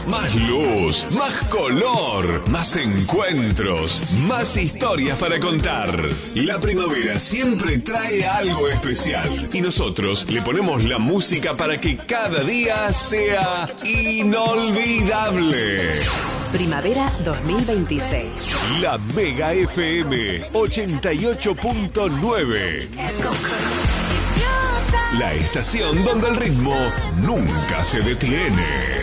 Más luz, más color, más encuentros, más historias para contar. La primavera siempre trae algo especial y nosotros le ponemos la música para que cada día sea inolvidable. Primavera 2026. La Mega FM 88.9. La estación donde el ritmo nunca se detiene.